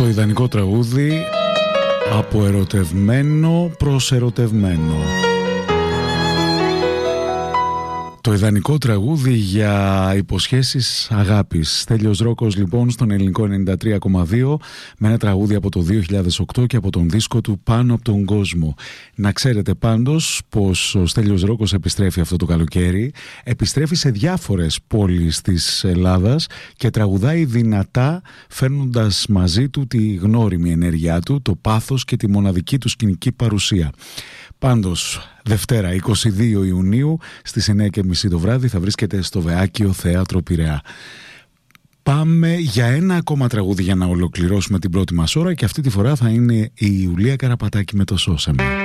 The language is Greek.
Το ιδανικό τραγούδι από ερωτευμένο προς ερωτευμένο. Το ιδανικό τραγούδι για υποσχέσεις αγάπης. Στέλιος Ρόκος λοιπόν στον ελληνικό 93,2 με ένα τραγούδι από το 2008 και από τον δίσκο του Πάνω από τον κόσμο. Να ξέρετε πάντως πως ο Στέλιος Ρόκος επιστρέφει αυτό το καλοκαίρι. Επιστρέφει σε διάφορες πόλεις της Ελλάδας και τραγουδάει δυνατά, φέρνοντας μαζί του τη γνώριμη ενέργειά του, το πάθος και τη μοναδική του σκηνική παρουσία. Πάντως, Δευτέρα 22 Ιουνίου στις 9:30 το βράδυ θα βρίσκεται στο Βεάκιο Θέατρο Πειραιά. Πάμε για ένα ακόμα τραγούδι για να ολοκληρώσουμε την πρώτη μας ώρα και αυτή τη φορά θα είναι η Ιουλία Καραπατάκη με το «Σώσε με».